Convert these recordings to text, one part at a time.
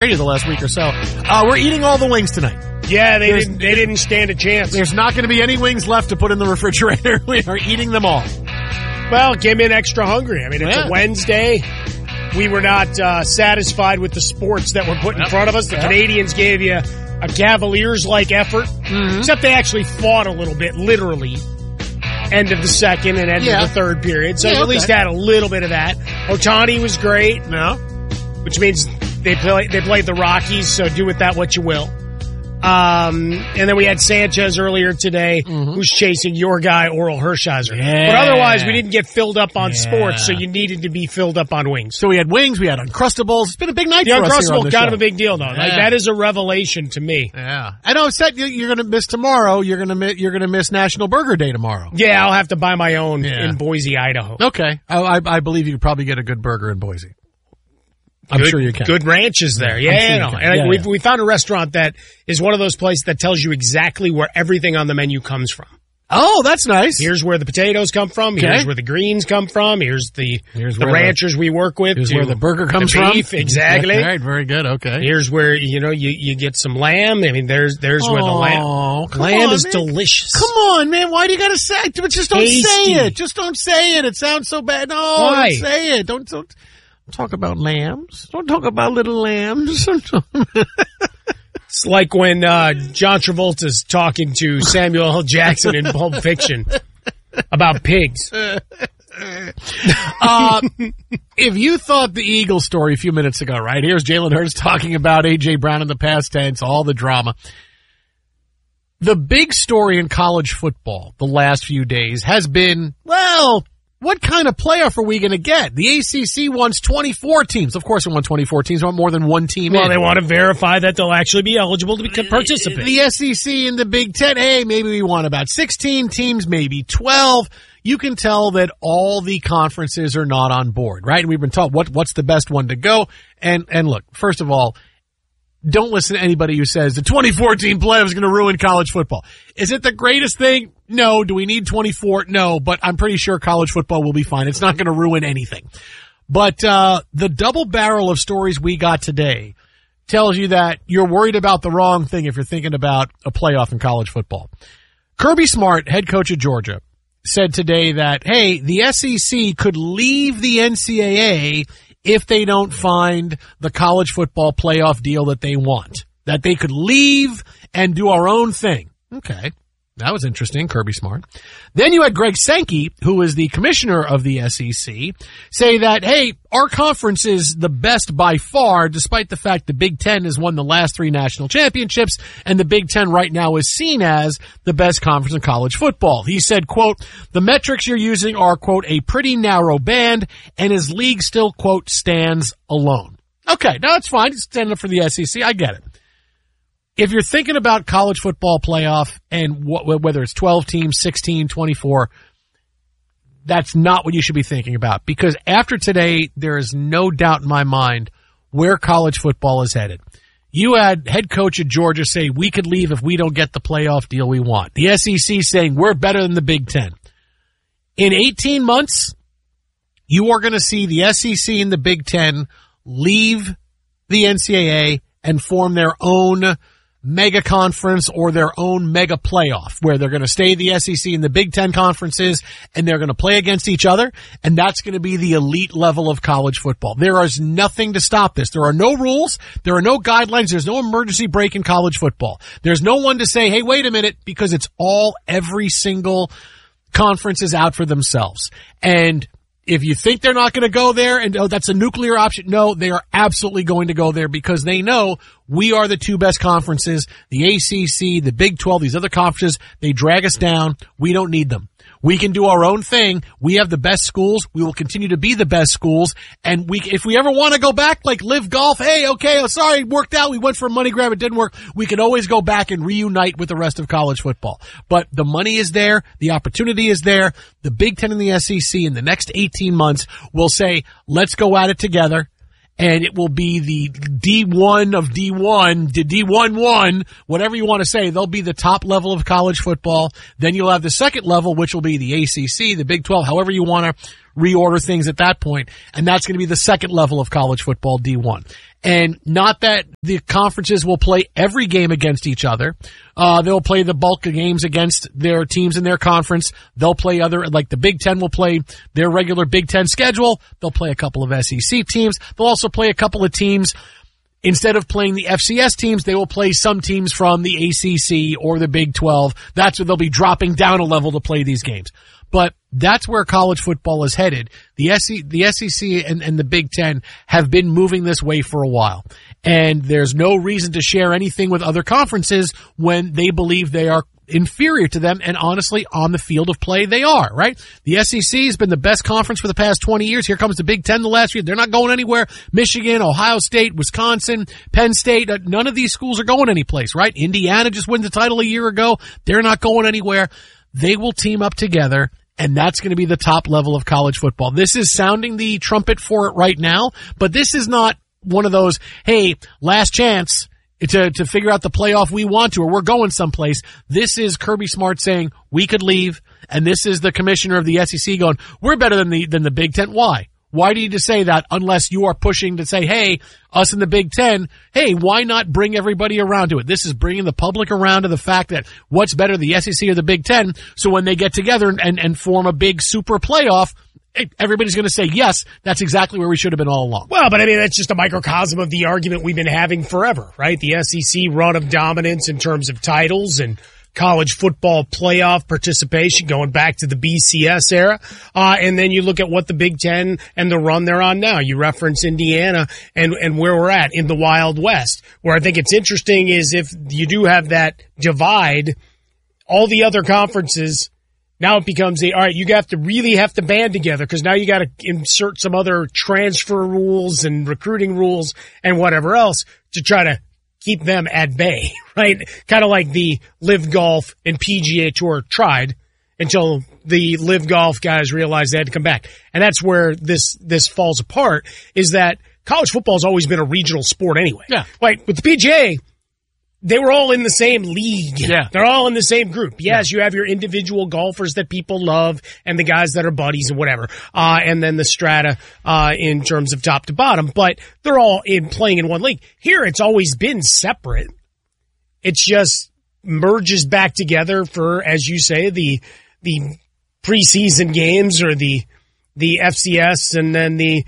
the last week or so. We're eating all the wings tonight. Yeah, they didn't stand a chance. There's not going to be any wings left to put in the refrigerator. We are eating them all. Well, came in extra hungry. I mean, it's a Wednesday. We were not satisfied with the sports that were put in front of us. The Canadians gave you a Cavaliers-like effort, except they actually fought a little bit, literally. End of the second and end of the third period. So at least had a little bit of that. Ohtani was great. Which means they played the Rockies, so do with that what you will. And then we had Sanchez earlier today, who's chasing your guy, Oral Hershiser. Yeah. But otherwise, we didn't get filled up on sports, so you needed to be filled up on wings. So we had wings, we had Uncrustables. It's been a big night for us here on the show. The Uncrustable, kind of a big deal, though. Like, that is a revelation to me. Yeah. I know, you're going to miss tomorrow. You're going to miss National Burger Day tomorrow. Yeah, I'll have to buy my own in Boise, Idaho. Okay. I believe you could probably get a good burger in Boise. I'm sure you can. Good ranches there. We found a restaurant that is one of those places that tells you exactly where everything on the menu comes from. Oh, that's nice. Here's where the potatoes come from. Okay. Here's where the greens come from. Here's the ranchers we work with. Here's where the burger comes from. Exactly. All right, very good. Okay. Here's where, you get some lamb. I mean, there's where the lamb is delicious. Come on, man. Why do you got to say it? Just don't say it. Just don't say it. It sounds so bad. No, Why? Don't say it. Don't talk about lambs. Don't talk about little lambs. It's like when John Travolta's talking to Samuel L. Jackson in Pulp Fiction about pigs. If you thought the Eagles story a few minutes ago, right? Here's Jalen Hurts talking about A.J. Brown in the past tense, all the drama. The big story in college football the last few days has been, what kind of playoff are we going to get? The ACC wants 24 teams. Of course, they want 24 teams. They want more than one team. Well, they want to verify that they'll actually be eligible to participate. The SEC and the Big Ten, maybe we want about 16 teams, maybe 12. You can tell that all the conferences are not on board, right? And we've been taught what's the best one to go. And look, first of all, don't listen to anybody who says the 24-team playoff is going to ruin college football. Is it the greatest thing? No. Do we need 24? No, but I'm pretty sure college football will be fine. It's not going to ruin anything. But the double barrel of stories we got today tells you that you're worried about the wrong thing if you're thinking about a playoff in college football. Kirby Smart, head coach of Georgia, said today that, hey, the SEC could leave the NCAA if they don't find the college football playoff deal that they want. That they could leave and do our own thing. Okay. That was interesting, Kirby Smart. Then you had Greg Sankey, who is the commissioner of the SEC, say that, hey, our conference is the best by far, despite the fact the Big Ten has won the last 3 national championships, and the Big Ten right now is seen as the best conference in college football. He said, quote, the metrics you're using are, quote, a pretty narrow band, and his league still, quote, stands alone. Okay, now that's fine. He's standing up for the SEC. I get it. If you're thinking about college football playoff and whether it's 12 teams, 16, 24, that's not what you should be thinking about. Because after today, there is no doubt in my mind where college football is headed. You had head coach of Georgia say we could leave if we don't get the playoff deal we want. The SEC saying we're better than the Big Ten. In 18 months, you are going to see the SEC and the Big Ten leave the NCAA and form their own mega conference or their own mega playoff where they're going to stay the SEC and the Big Ten conferences and they're going to play against each other, and that's going to be the elite level of college football. There is nothing to stop this. There are no rules. There are no guidelines. There's no emergency break in college football. There's no one to say, hey, wait a minute, because it's all every single conference is out for themselves. And if you think they're not going to go there and, that's a nuclear option, no, they are absolutely going to go there because they know we are the 2 best conferences, the ACC, the Big 12, these other conferences, they drag us down. We don't need them. We can do our own thing. We have the best schools. We will continue to be the best schools. And if we ever want to go back, like Live Golf, hey, okay, sorry, it worked out. We went for a money grab. It didn't work. We can always go back and reunite with the rest of college football. But the money is there. The opportunity is there. The Big Ten and the SEC in the next 18 months will say, let's go at it together. And it will be the D1 of D1, the D1-1, whatever you want to say. They'll be the top level of college football. Then you'll have the second level, which will be the ACC, the Big 12, however you want to reorder things at that point. And that's going to be the second level of college football, D1. And not that the conferences will play every game against each other. They'll play the bulk of games against their teams in their conference. They'll play like the Big Ten will play their regular Big Ten schedule. They'll play a couple of SEC teams. They'll also play a couple of teams. Instead of playing the FCS teams, they will play some teams from the ACC or the Big 12. That's where they'll be dropping down a level to play these games. But that's where college football is headed. The SEC and the Big Ten have been moving this way for a while. And there's no reason to share anything with other conferences when they believe they are inferior to them. And honestly, on the field of play, they are, right? The SEC has been the best conference for the past 20 years. Here comes the Big Ten the last year. They're not going anywhere. Michigan, Ohio State, Wisconsin, Penn State, none of these schools are going anyplace, right? Indiana just won the title a year ago. They're not going anywhere. They will team up together. And that's going to be the top level of college football. This is sounding the trumpet for it right now, but this is not one of those, hey, last chance to figure out the playoff we want to, or we're going someplace. This is Kirby Smart saying we could leave, and this is the commissioner of the SEC going, we're better than the Big Ten. Why? Why do you just say that unless you are pushing to say, hey, us in the Big Ten, hey, why not bring everybody around to it? This is bringing the public around to the fact that what's better, the SEC or the Big Ten? So when they get together and form a big super playoff, everybody's going to say, yes, that's exactly where we should have been all along. Well, but I mean, that's just a microcosm of the argument we've been having forever, right? The SEC run of dominance in terms of titles and college football playoff participation going back to the BCS era. And then you look at what the Big Ten and the run they're on now. You reference Indiana and where we're at in the Wild West. Where I think it's interesting is if you do have that divide, all the other conferences, now it becomes all right, you really have to band together because now you got to insert some other transfer rules and recruiting rules and whatever else to try to keep them at bay, right? Kind of like the Live Golf and PGA Tour tried until the Live Golf guys realized they had to come back. And that's where this falls apart, is that college football has always been a regional sport anyway. Yeah. Like with the PGA, they were all in the same league. Yeah. They're all in the same group. Yes, you have your individual golfers that people love and the guys that are buddies and whatever. And then the strata, in terms of top to bottom, but they're all playing in one league. Here, it's always been separate. It's just merges back together for, as you say, the preseason games or the FCS and then the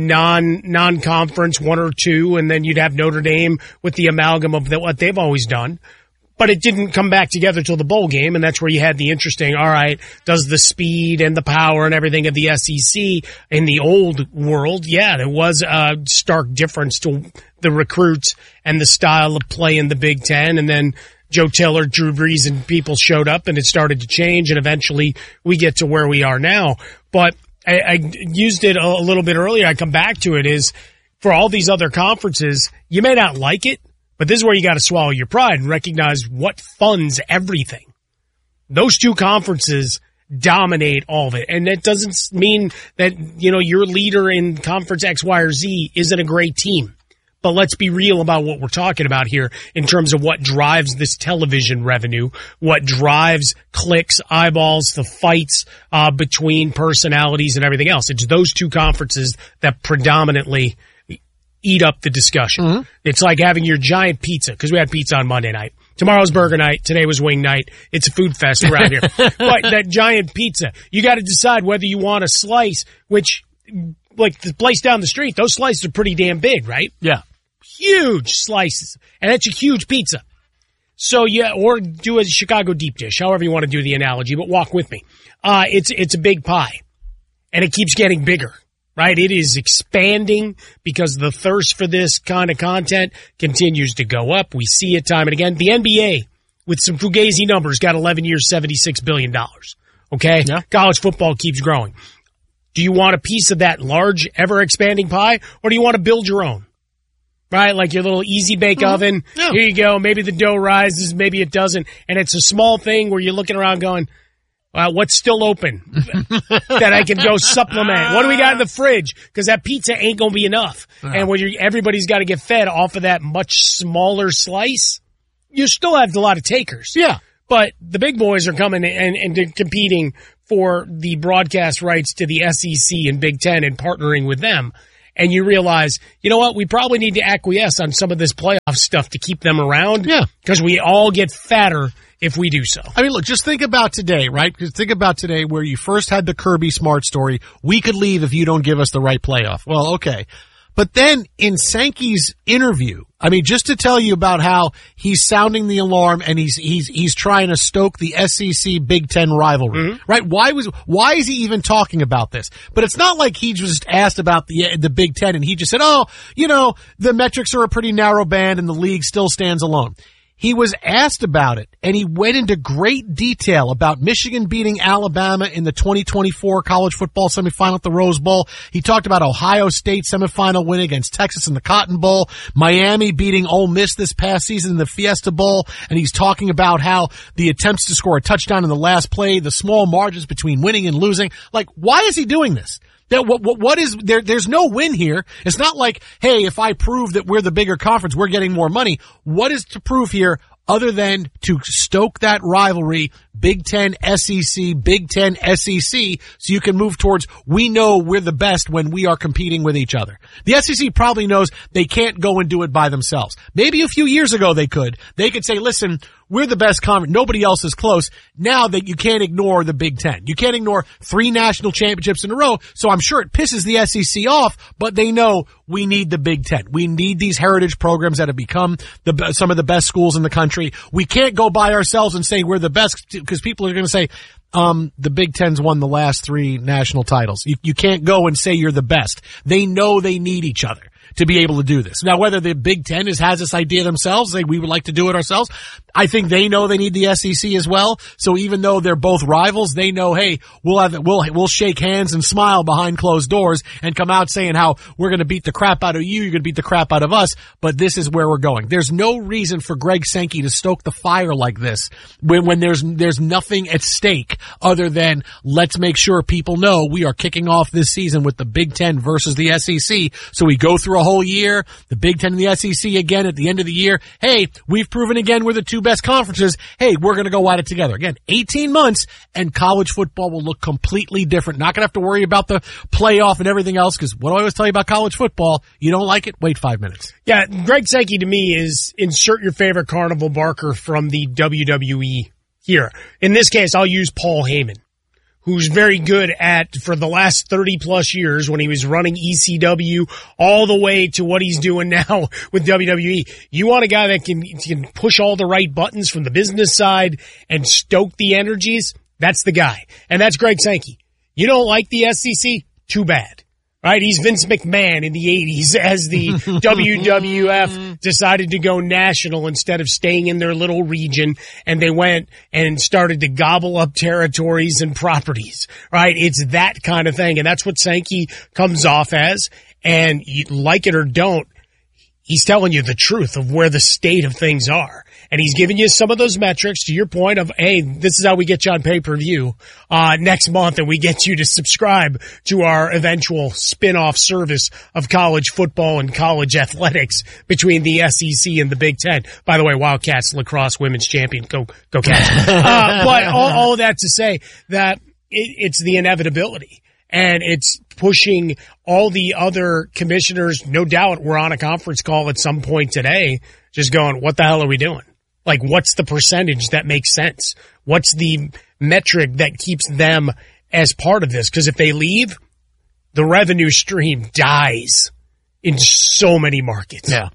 non-conference 1 or 2, and then you'd have Notre Dame with the amalgam of what they've always done. But it didn't come back together till the bowl game, and that's where you had the interesting, all right, does the speed and the power and everything of the SEC in the old world, yeah, there was a stark difference to the recruits and the style of play in the Big Ten, and then Joe Tiller, Drew Brees, and people showed up, and it started to change, and eventually we get to where we are now. But I used it a little bit earlier. I come back to it is for all these other conferences, you may not like it, but this is where you got to swallow your pride and recognize what funds everything. Those two conferences dominate all of it. And that doesn't mean that, your leader in conference X, Y, or Z isn't a great team. But let's be real about what we're talking about here in terms of what drives this television revenue, what drives clicks, eyeballs, the fights between personalities and everything else. It's those two conferences that predominantly eat up the discussion. Mm-hmm. It's like having your giant pizza, because we had pizza on Monday night. Tomorrow's burger night. Today was wing night. It's a food fest around here. But that giant pizza, you got to decide whether you want a slice, which, like the place down the street, those slices are pretty damn big, right? Yeah. Huge slices. And that's a huge pizza. So yeah, or do a Chicago deep dish, however you want to do the analogy, but walk with me. It's a big pie. And it keeps getting bigger, right? It is expanding because the thirst for this kind of content continues to go up. We see it time and again. The NBA, with some fugazi numbers, got 11 years, $76 billion. Okay? Yeah. College football keeps growing. Do you want a piece of that large, ever-expanding pie, or do you want to build your own? Right, like your little easy bake oven. Yeah. Here you go. Maybe the dough rises, maybe it doesn't. And it's a small thing where you're looking around going, what's still open that I can go supplement? What do we got in the fridge? Because that pizza ain't going to be enough. And when everybody's got to get fed off of that much smaller slice, you still have a lot of takers. Yeah. But the big boys are coming and they're competing for the broadcast rights to the SEC and Big Ten and partnering with them. and you realize, you know what, we probably need to acquiesce on some of this playoff stuff to keep them around. Yeah. Because we all get fatter if we do so. I mean, look, just think about today, right? Because think about today where you first had the Kirby Smart story. We could leave if you don't give us the right playoff. Well, okay. But then in Sankey's interview, I mean, just to tell you about how he's sounding the alarm and he's trying to stoke the SEC Big Ten rivalry, right? Why is he even talking about this? But it's not like he just asked about the Big Ten and he just said, oh, you know, the metrics are a pretty narrow band and the league still stands alone. He was asked about it, and he went into great detail about Michigan beating Alabama in the 2024 college football semifinal at the Rose Bowl. He talked about Ohio State semifinal win against Texas in the Cotton Bowl, Miami beating Ole Miss this past season in the Fiesta Bowl, and he's talking about how the attempts to score a touchdown in the last play, the small margins between winning and losing. Like, why is he doing this? What is there? There's no win here. It's not like, hey, if I prove that we're the bigger conference, we're getting more money. What is to prove here other than to stoke that rivalry, Big Ten, SEC, Big Ten, SEC, so you can move towards we know we're the best when we are competing with each other. The SEC probably knows they can't go and do it by themselves. Maybe a few years ago they could. They could say, listen, we're the best conference. Nobody else is close. Now that you can't ignore the Big Ten. You can't ignore 3 national championships in a row. So I'm sure it pisses the SEC off, but they know we need the Big Ten. We need these heritage programs that have become some of the best schools in the country. We can't go by ourselves and say we're the best because people are going to say, the Big Ten's won the last 3 national titles. You can't go and say you're the best. They know they need each other to be able to do this. Now, whether the Big Ten has this idea themselves, say we would like to do it ourselves, I think they know they need the SEC as well. So even though they're both rivals, they know, hey, we'll shake hands and smile behind closed doors and come out saying how we're going to beat the crap out of you, you're going to beat the crap out of us, but this is where we're going. There's no reason for Greg Sankey to stoke the fire like this when there's nothing at stake other than let's make sure people know we are kicking off this season with the Big Ten versus the SEC. So we go through a whole year, the Big Ten and the SEC again at the end of the year. Hey, we've proven again we're the 2 best conferences. Hey, we're going to go at it together. Again, 18 months and college football will look completely different. Not going to have to worry about the playoff and everything else because what do I always tell you about college football? You don't like it? Wait 5 minutes. Yeah, Greg Sankey to me is insert your favorite carnival barker from the WWE here. In this case, I'll use Paul Heyman, who's very good at, for the last 30 plus years when he was running ECW all the way to what he's doing now with WWE. You want a guy that can push all the right buttons from the business side and stoke the energies? That's the guy. And that's Greg Sankey. You don't like the SEC? Too bad. Right? He's Vince McMahon in the 80s as the WWF decided to go national instead of staying in their little region, and they went and started to gobble up territories and properties. Right? It's that kind of thing, and that's what Sankey comes off as, and you like it or don't, he's telling you the truth of where the state of things are. And he's giving you some of those metrics to your point of, hey, this is how we get you on pay-per-view next month, and we get you to subscribe to our eventual spin-off service of college football and college athletics between the SEC and the Big Ten. By the way, Wildcats lacrosse women's champion. Go Cats. But all of that to say that it's the inevitability. And it's pushing all the other commissioners, no doubt we're on a conference call at some point today, just going, what the hell are we doing? Like, what's the percentage that makes sense? What's the metric that keeps them as part of this? Because if they leave, the revenue stream dies in so many markets. Yeah.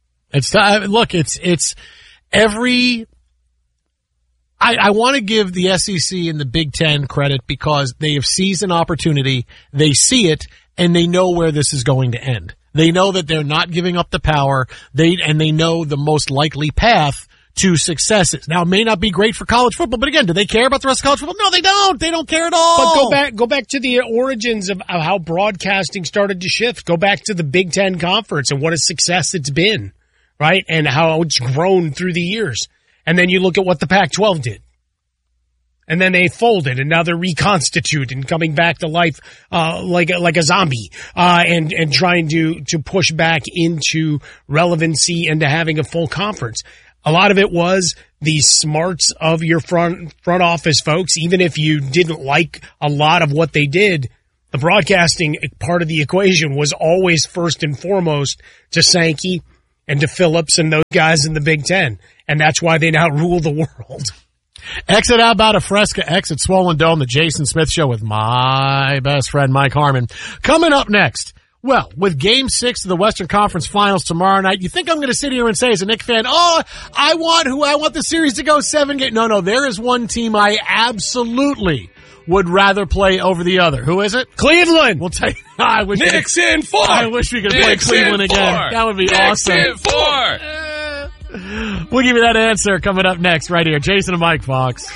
It's every... I want to give the SEC and the Big Ten credit because they have seized an opportunity, they see it, and they know where this is going to end. They know that they're not giving up the power, and they know the most likely path to successes. Now, it may not be great for college football, but again, do they care about the rest of college football? No, they don't. They don't care at all. But go back to the origins of how broadcasting started to shift. Go back to the Big Ten Conference and what a success it's been, right? And how it's grown through the years. And then you look at what the Pac-12 did. And then they folded, and now they're reconstituted and coming back to life like a zombie, and trying to push back into relevancy and to having a full conference. A lot of it was the smarts of your front office folks. Even if you didn't like a lot of what they did, the broadcasting part of the equation was always first and foremost to Sankey and to Phillips and those guys in the Big Ten. And that's why they now rule the world. Exit Out About a Fresca, exit Swollen Dome, the Jason Smith Show with my best friend Mike Harmon. Coming up next, well, with Game 6 of the Western Conference Finals tomorrow night, you think I'm going to sit here and say as a Knicks fan, I want the series to go 7 games. No, there is one team I absolutely would rather play over the other. Who is it? Cleveland. We'll take. I wish Knicks in 4. I wish we could play Cleveland again. That would be awesome. Knicks in 4. We'll give you that answer coming up next right here. Jason and Mike Fox.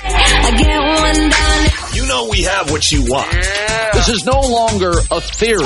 You know we have what you want. This is no longer a theory.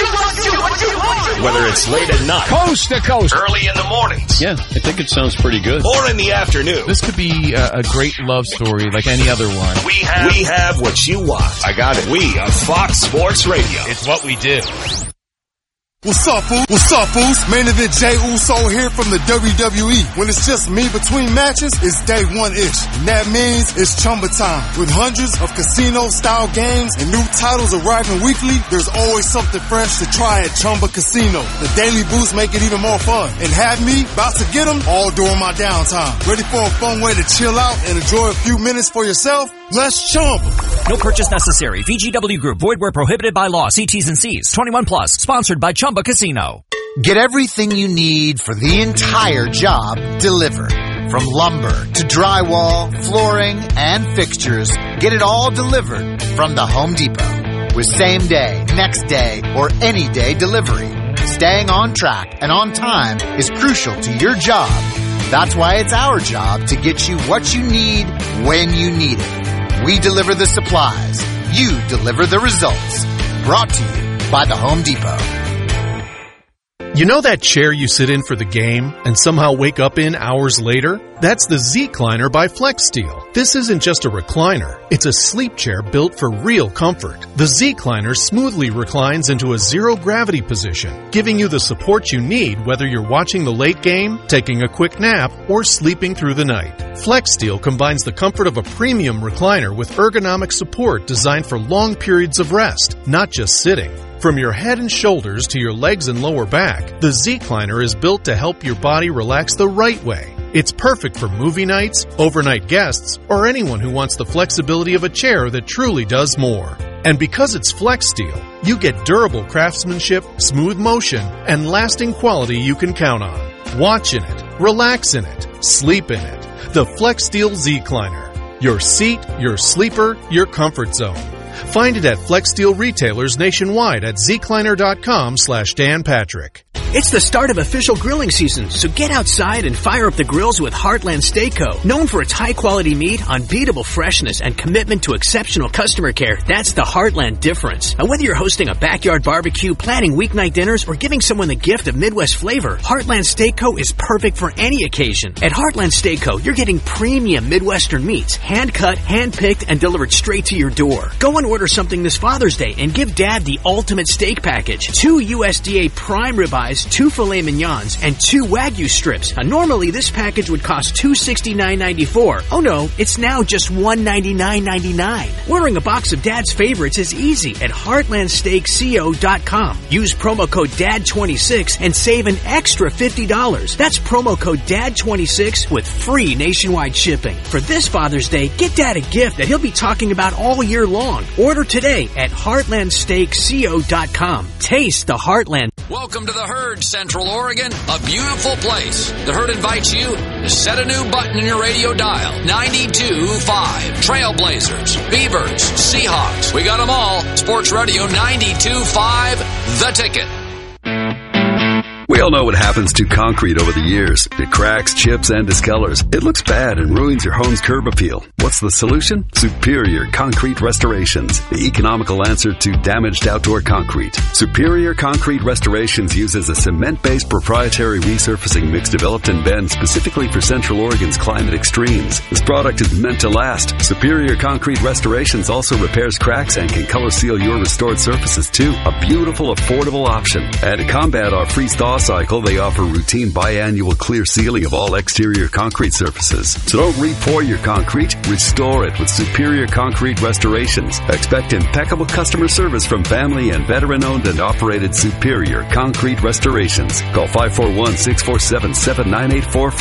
Whether it's late at night, Coast to coast, early in the mornings, Yeah, I think it sounds pretty good. or in the afternoon, This could be a great love story like any other one. we have what you want. I got it. We are Fox Sports Radio. It's what we do. What's up, fool? What's up, fools? Main event Jey Uso here from the WWE. When it's just me between matches, it's day one-ish. And that means it's Chumba time. With hundreds of casino-style games and new titles arriving weekly, there's always something fresh to try at Chumba Casino. The daily boosts make it even more fun. And have me about to get them all during my downtime. Ready for a fun way to chill out and enjoy a few minutes for yourself? Let's Chumba. No purchase necessary. VGW Group. Void where prohibited by law. See T's and C's. 21 plus. Sponsored by Chumba Casino. Get everything you need for the entire job delivered. From lumber to drywall, flooring, and fixtures, get it all delivered from the Home Depot. With same day, next day, or any day delivery. Staying on track and on time is crucial to your job. That's why it's our job to get you what you need when you need it. We deliver the supplies. You deliver the results. Brought to you by the Home Depot. You know that chair you sit in for the game and somehow wake up in hours later? That's the Z-Cliner by FlexSteel. This isn't just a recliner. It's a sleep chair built for real comfort. The Z-Cliner smoothly reclines into a zero-gravity position, giving you the support you need whether you're watching the late game, taking a quick nap, or sleeping through the night. FlexSteel combines the comfort of a premium recliner with ergonomic support designed for long periods of rest, not just sitting. From your head and shoulders to your legs and lower back, the Z-Cliner is built to help your body relax the right way. It's perfect for movie nights, overnight guests, or anyone who wants the flexibility of a chair that truly does more. And because it's FlexSteel, you get durable craftsmanship, smooth motion, and lasting quality you can count on. Watch in it, relax in it, sleep in it. The FlexSteel Z-Cliner. Your seat, your sleeper, your comfort zone. Find it at FlexSteel retailers nationwide at zcliner.com/Dan Patrick. It's the start of official grilling season, so get outside and fire up the grills with Heartland Steak Co. Known for its high-quality meat, unbeatable freshness, and commitment to exceptional customer care, that's the Heartland difference. Now, whether you're hosting a backyard barbecue, planning weeknight dinners, or giving someone the gift of Midwest flavor, Heartland Steak Co. is perfect for any occasion. At Heartland Steak Co., you're getting premium Midwestern meats, hand-cut, hand-picked, and delivered straight to your door. Go and order something this Father's Day and give Dad the ultimate steak package. 2 USDA prime ribeyes, 2 filet mignons, and 2 Wagyu strips. Now, normally this package would cost $269.94. Oh no, it's now just $199.99. Ordering a box of Dad's favorites is easy at heartlandsteakco.com. Use promo code DAD26 and save an extra $50. That's promo code DAD26 with free nationwide shipping. For this Father's Day, get Dad a gift that he'll be talking about all year long. Order today at heartlandsteakco.com. Taste the Heartland. Welcome to the Herd, Central Oregon, a beautiful place. The Herd invites you to set a new button in your radio dial. 92.5. Trailblazers, Beavers, Seahawks. We got them all. Sports Radio 92.5. The Ticket. We all know what happens to concrete over the years. It cracks, chips, and discolors. It looks bad and ruins your home's curb appeal. What's the solution? Superior Concrete Restorations, the economical answer to damaged outdoor concrete. Superior Concrete Restorations uses a cement-based proprietary resurfacing mix developed in Bend specifically for Central Oregon's climate extremes. This product is meant to last. Superior Concrete Restorations also repairs cracks and can color seal your restored surfaces too. A beautiful, affordable option. And to combat our freeze-thaw Cycle, they offer routine biannual clear sealing of all exterior concrete surfaces. So don't re-pour your concrete, restore it with Superior Concrete Restorations. Expect impeccable customer service from family and veteran-owned and operated Superior Concrete Restorations. Call 541-647-7984